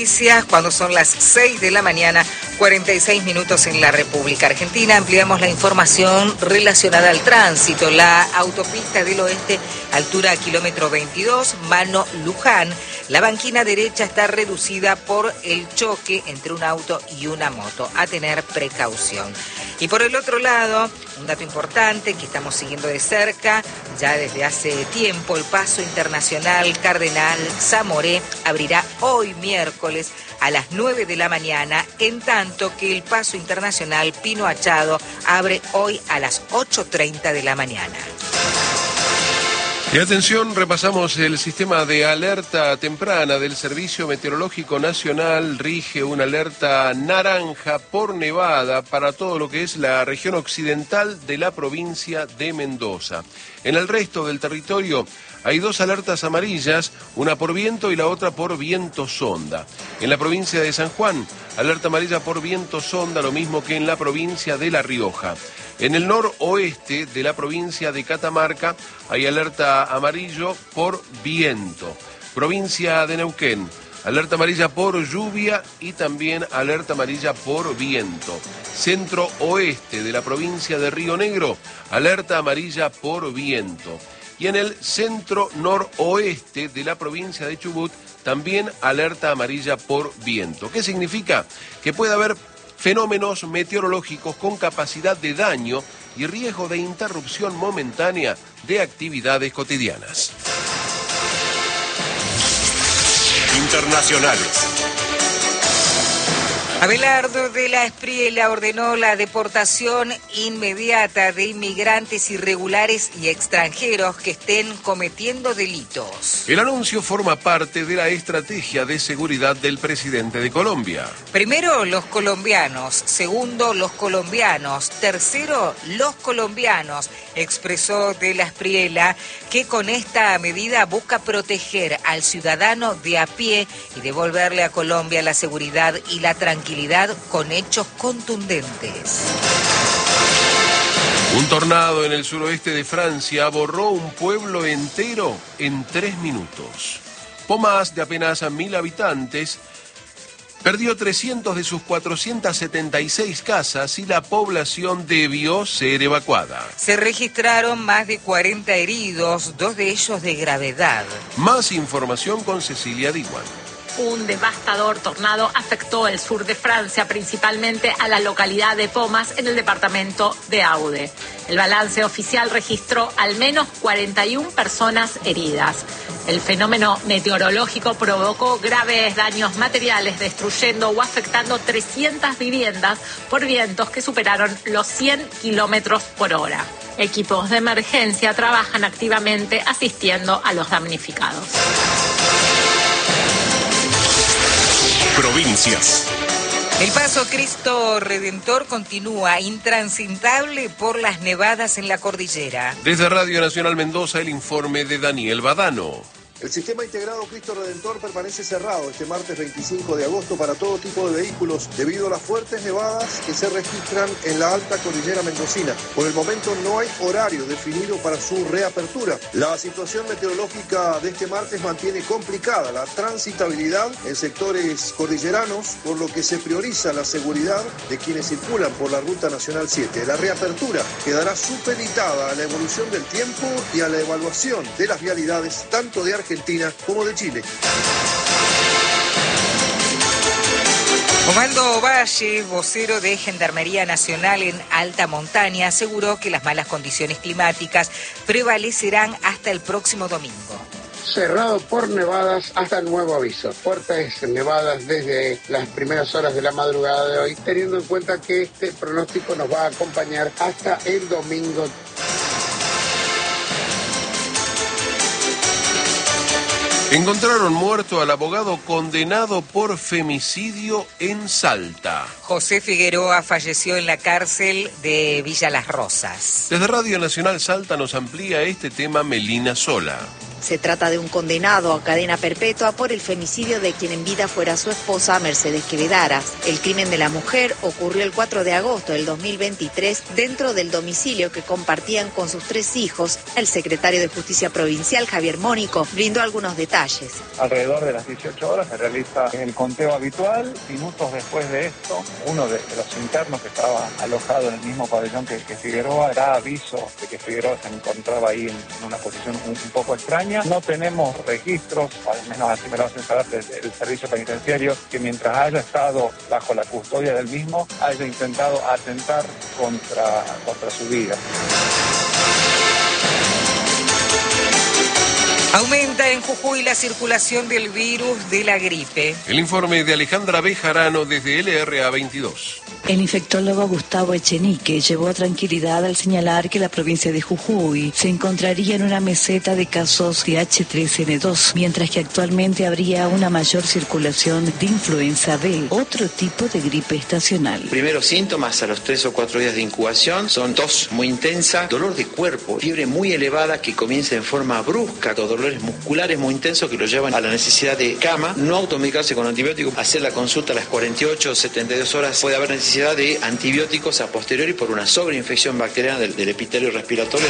noticias cuando son las 6 de la mañana, 46 minutos en la República Argentina. Ampliamos la información relacionada al tránsito. La autopista del Oeste, altura kilómetro 22, Mano Luján. La banquina derecha está reducida por el choque entre un auto y una moto. A tener precaución. Y por el otro lado, un dato importante que estamos siguiendo de cerca, ya desde hace tiempo, el paso internacional Cardenal Zamoré abrirá hoy miércoles a las 9 de la mañana, en tanto que el paso internacional Pino Achado abre hoy a las 8:30 de la mañana. Y atención, repasamos el sistema de alerta temprana del Servicio Meteorológico Nacional. Rige una alerta naranja por nevada para todo lo que es la región occidental de la provincia de Mendoza. En el resto del territorio hay dos alertas amarillas, una por viento y la otra por viento sonda. En la provincia de San Juan, alerta amarilla por viento sonda, lo mismo que en la provincia de La Rioja. En el noroeste de la provincia de Catamarca hay alerta amarillo por viento. Provincia de Neuquén, alerta amarilla por lluvia y también alerta amarilla por viento. Centro oeste de la provincia de Río Negro, alerta amarilla por viento. Y en el centro noroeste de la provincia de Chubut, también alerta amarilla por viento. ¿Qué significa? Que puede haber fenómenos meteorológicos con capacidad de daño y riesgo de interrupción momentánea de actividades cotidianas. Internacionales. Abelardo de la Espriella ordenó la deportación inmediata de inmigrantes irregulares y extranjeros que estén cometiendo delitos. El anuncio forma parte de la estrategia de seguridad del presidente de Colombia. Primero, los colombianos. Segundo, los colombianos. Tercero, los colombianos, expresó de la Espriella, que con esta medida busca proteger al ciudadano de a pie y devolverle a Colombia la seguridad y la tranquilidad con hechos contundentes. Un tornado en el suroeste de Francia borró un pueblo entero en 3 minutos. Pomas, de apenas 1.000 habitantes, perdió 300 de sus 476 casas y la población debió ser evacuada. Se registraron más de 40 heridos, 2 de ellos de gravedad. Más información con Cecilia Diwan. Un devastador tornado afectó el sur de Francia, principalmente a la localidad de Pomas, en el departamento de Aude. El balance oficial registró al menos 41 personas heridas. El fenómeno meteorológico provocó graves daños materiales, destruyendo o afectando 300 viviendas por vientos que superaron los 100 kilómetros por hora. Equipos de emergencia trabajan activamente asistiendo a los damnificados. Provincias. El paso Cristo Redentor continúa intransitable por las nevadas en la cordillera. Desde Radio Nacional Mendoza, el informe de Daniel Badano. El sistema integrado Cristo Redentor permanece cerrado este martes 25 de agosto para todo tipo de vehículos debido a las fuertes nevadas que se registran en la alta cordillera mendocina. Por el momento no hay horario definido para su reapertura. La situación meteorológica de este martes mantiene complicada la transitabilidad en sectores cordilleranos, por lo que se prioriza la seguridad de quienes circulan por la Ruta Nacional 7. La reapertura quedará supeditada a la evolución del tiempo y a la evaluación de las vialidades tanto de Argentina como de Chile. Comando Valle, vocero de Gendarmería Nacional en alta montaña, aseguró que las malas condiciones climáticas prevalecerán hasta el próximo domingo. Cerrado por nevadas hasta nuevo aviso. Fuertes nevadas desde las primeras horas de la madrugada de hoy, teniendo en cuenta que este pronóstico nos va a acompañar hasta el domingo. Encontraron muerto al abogado condenado por femicidio en Salta. José Figueroa falleció en la cárcel de Villa Las Rosas. Desde Radio Nacional Salta nos amplía este tema Melina Sola. Se trata de un condenado a cadena perpetua por el femicidio de quien en vida fuera su esposa, Mercedes Quevedaras. El crimen de la mujer ocurrió el 4 de agosto del 2023 dentro del domicilio que compartían con sus 3 hijos. El secretario de Justicia Provincial, Javier Mónico, brindó algunos detalles. Alrededor de las 18 horas se realiza el conteo habitual. Minutos después de esto, uno de los internos que estaba alojado en el mismo pabellón que Figueroa da aviso de que Figueroa se encontraba ahí en una posición un poco extraña. No tenemos registros, al menos así me lo hacen saber del servicio penitenciario, que mientras haya estado bajo la custodia del mismo, haya intentado atentar contra su vida. Aumenta en Jujuy la circulación del virus de la gripe. El informe de Alejandra Bejarano desde LRA 22. El infectólogo Gustavo Echenique llevó a tranquilidad al señalar que la provincia de Jujuy se encontraría en una meseta de casos de H3N2, mientras que actualmente habría una mayor circulación de influenza B, otro tipo de gripe estacional. Primeros síntomas a los 3 o 4 días de incubación son tos muy intensa, dolor de cuerpo, fiebre muy elevada que comienza en forma brusca, dolores musculares muy intensos que lo llevan a la necesidad de cama, no automedicarse con antibióticos, hacer la consulta a las 48 o 72 horas, puede haber necesidad de antibióticos a posteriori por una sobreinfección bacteriana del epitelio respiratorio.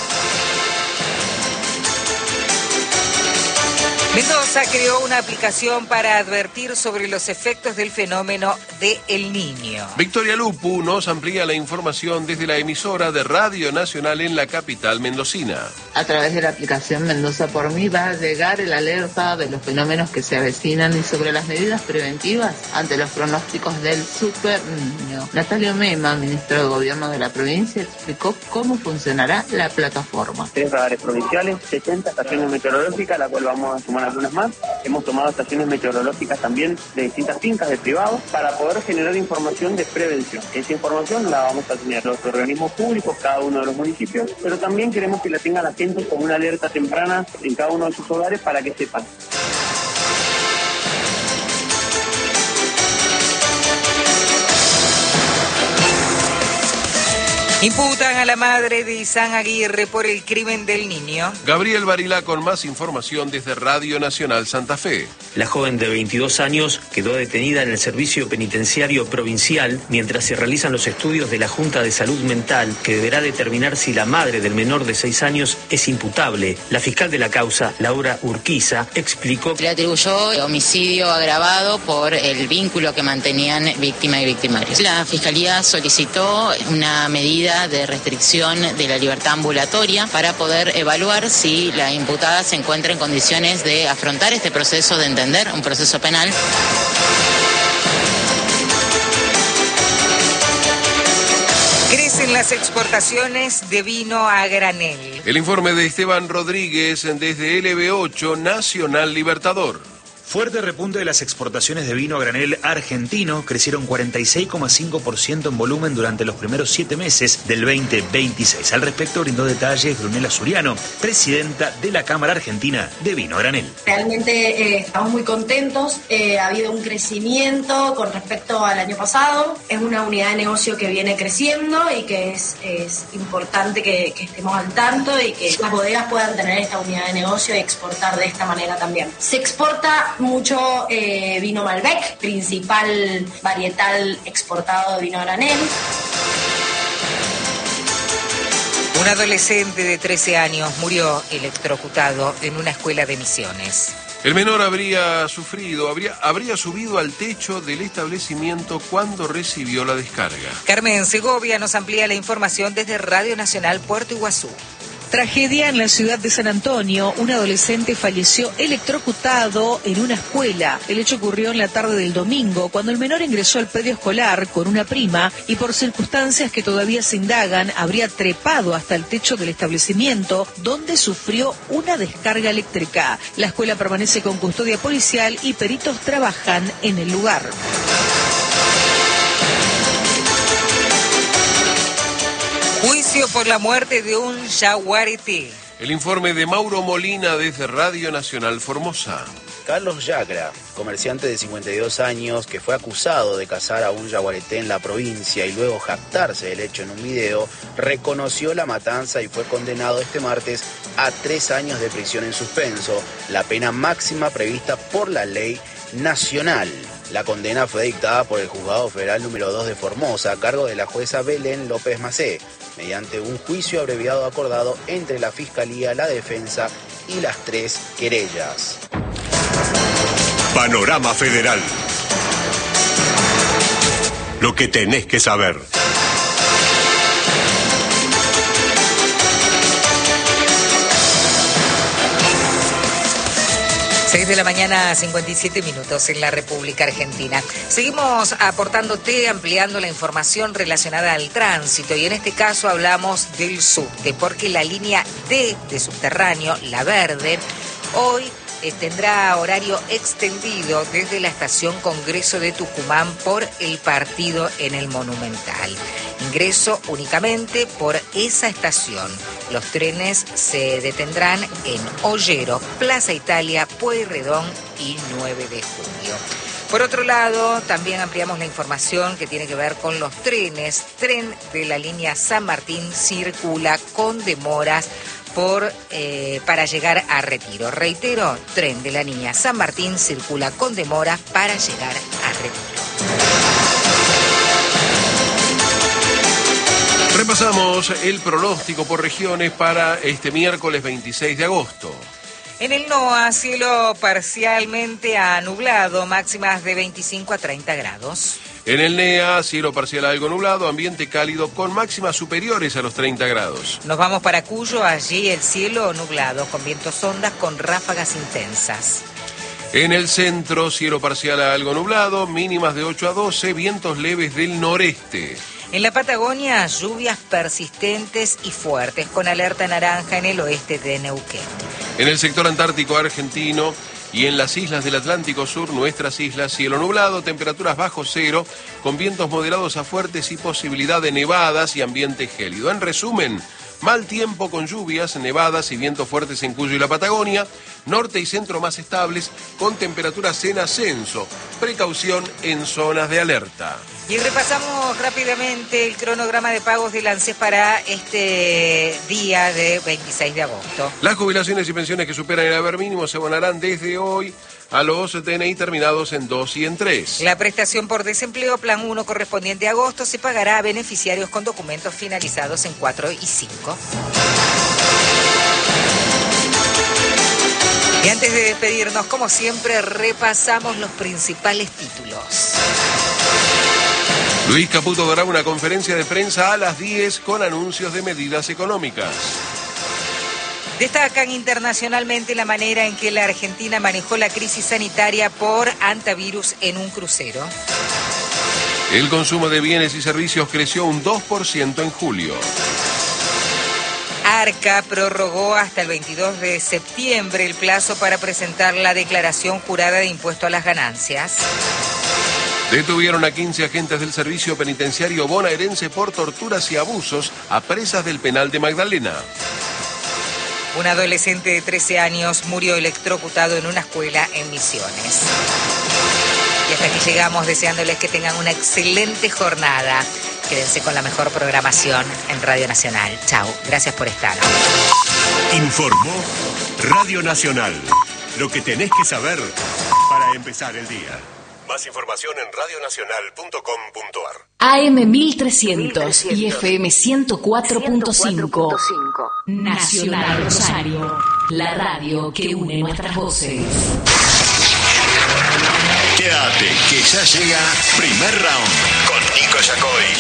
Mendoza creó una aplicación para advertir sobre los efectos del fenómeno de El Niño. Victoria Lupu nos amplía la información desde la emisora de Radio Nacional en la capital mendocina. A través de la aplicación Mendoza por mí va a llegar el alerta de los fenómenos que se avecinan y sobre las medidas preventivas ante los pronósticos del Super Niño. Natalia Mema, ministro de Gobierno de la provincia, explicó cómo funcionará la plataforma. 3 radares provinciales, 60 estaciones meteorológicas, la cual vamos a sumar algunas más. Hemos tomado estaciones meteorológicas también de distintas fincas de privados para poder generar información de prevención. Esa información la vamos a tener los organismos públicos, cada uno de los municipios, pero también queremos que la tenga la gente con una alerta temprana en cada uno de sus hogares para que sepan. Imputan a la madre de Isán Aguirre por el crimen del niño. Gabriel Barilá con más información desde Radio Nacional Santa Fe. La joven de 22 años quedó detenida en el Servicio Penitenciario Provincial mientras se realizan los estudios de la Junta de Salud Mental que deberá determinar si la madre del menor de 6 años es imputable. La fiscal de la causa, Laura Urquiza, explicó que le atribuyó homicidio agravado por el vínculo que mantenían víctima y victimario. La Fiscalía solicitó una medida de restricción de la libertad ambulatoria para poder evaluar si la imputada se encuentra en condiciones de afrontar este proceso, de entender un proceso penal. Crecen las exportaciones de vino a granel. El informe de Esteban Rodríguez desde LB8 Nacional Libertador. Fuerte repunte de las exportaciones de vino a granel argentino, crecieron 46,5% en volumen durante los primeros 7 meses del 2026. Al respecto brindó detalles Brunella Suriano, presidenta de la Cámara Argentina de Vino a Granel. Realmente estamos muy contentos, ha habido un crecimiento con respecto al año pasado, es una unidad de negocio que viene creciendo y que es importante que estemos al tanto y que las bodegas puedan tener esta unidad de negocio y exportar de esta manera también. Se exporta mucho vino Malbec, principal varietal exportado de vino a granel. Un adolescente de 13 años murió electrocutado en una escuela de Misiones. El menor habría subido al techo del establecimiento cuando recibió la descarga. Carmen Segovia nos amplía la información desde Radio Nacional Puerto Iguazú. Tragedia en la ciudad de San Antonio. Un adolescente falleció electrocutado en una escuela. El hecho ocurrió en la tarde del domingo, cuando el menor ingresó al predio escolar con una prima y por circunstancias que todavía se indagan, habría trepado hasta el techo del establecimiento, donde sufrió una descarga eléctrica. La escuela permanece con custodia policial y peritos trabajan en el lugar. Juicio por la muerte de un yaguareté. El informe de Mauro Molina desde Radio Nacional Formosa. Carlos Yacra, comerciante de 52 años que fue acusado de cazar a un yaguareté en la provincia y luego jactarse del hecho en un video, reconoció la matanza y fue condenado este martes a 3 años de prisión en suspenso, la pena máxima prevista por la ley nacional. La condena fue dictada por el Juzgado Federal número 2 de Formosa a cargo de la jueza Belén López Macé, mediante un juicio abreviado acordado entre la Fiscalía, la Defensa y las 3 querellas. Panorama Federal. Lo que tenés que saber. De la mañana, 57 minutos en la República Argentina. Seguimos aportándote, ampliando la información relacionada al tránsito y en este caso hablamos del subte, porque la línea D de subterráneo, la verde, hoy tendrá horario extendido desde la estación Congreso de Tucumán por el partido en el Monumental. Ingreso únicamente por esa estación. Los trenes se detendrán en Ollero, Plaza Italia, Pueyrredón y 9 de julio. Por otro lado, también ampliamos la información que tiene que ver con los trenes. Tren de la línea San Martín circula con demoras para llegar a Retiro. Reitero, tren de la línea San Martín circula con demoras para llegar a Retiro. Repasamos el pronóstico por regiones para este miércoles 26 de agosto. En el NOA, cielo parcialmente nublado, máximas de 25 a 30 grados. En el NEA, cielo parcial algo nublado, ambiente cálido con máximas superiores a los 30 grados. Nos vamos para Cuyo, allí el cielo nublado, con vientos ondas con ráfagas intensas. En el centro, cielo parcial a algo nublado, mínimas de 8 a 12, vientos leves del noreste. En la Patagonia, lluvias persistentes y fuertes, con alerta naranja en el oeste de Neuquén. En el sector antártico argentino y en las islas del Atlántico Sur, nuestras islas, cielo nublado, temperaturas bajo cero, con vientos moderados a fuertes y posibilidad de nevadas y ambiente gélido. En resumen, mal tiempo con lluvias, nevadas y vientos fuertes en Cuyo y la Patagonia, norte y centro más estables, con temperaturas en ascenso. Precaución en zonas de alerta. Y repasamos rápidamente el cronograma de pagos del ANSES para este día de 26 de agosto. Las jubilaciones y pensiones que superan el haber mínimo se abonarán desde hoy a los DNI terminados en 2 y en 3. La prestación por desempleo Plan 1 correspondiente a agosto se pagará a beneficiarios con documentos finalizados en 4 y 5. Y antes de despedirnos, como siempre, repasamos los principales títulos. Luis Caputo dará una conferencia de prensa a las 10 con anuncios de medidas económicas. Destacan internacionalmente la manera en que la Argentina manejó la crisis sanitaria por antivirus en un crucero. El consumo de bienes y servicios creció un 2% en julio. Arca prorrogó hasta el 22 de septiembre el plazo para presentar la declaración jurada de impuesto a las ganancias. Detuvieron a 15 agentes del servicio penitenciario bonaerense por torturas y abusos a presas del penal de Magdalena. Un adolescente de 13 años murió electrocutado en una escuela en Misiones. Y hasta aquí llegamos deseándoles que tengan una excelente jornada. Quédense con la mejor programación en Radio Nacional. Chao, gracias por estar. Informó Radio Nacional. Lo que tenés que saber para empezar el día. Más información en radionacional.com.ar. AM 1300 y FM 104.5. Nacional Rosario. La radio que une nuestras voces. Quédate, que ya llega Primer Round con Nico Yacoy.